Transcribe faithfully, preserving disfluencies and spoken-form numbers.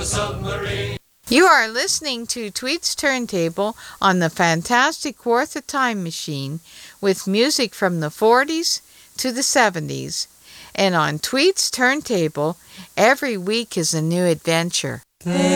submarine. You are listening to Tweet's Turntable on the Fantastic Fourth of Time Machine with music from the forties to the seventies. And on Tweet's Turntable, every week is a new adventure.